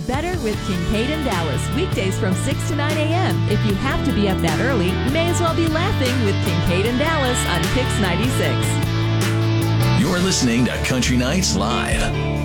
better with Kincaid and Dallas, weekdays from 6 to 9 a.m. If you have to be up that early, you may as well be laughing with Kincaid and Dallas on Kix 96. You're listening to Country Nights Live.